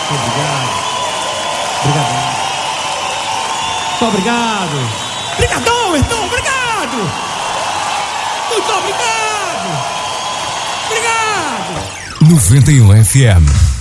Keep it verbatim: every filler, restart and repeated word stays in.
Obrigado. Obrigado. Muito obrigado. Obrigadão, Ayrton, obrigado. Muito obrigado. Obrigado. noventa e um F M.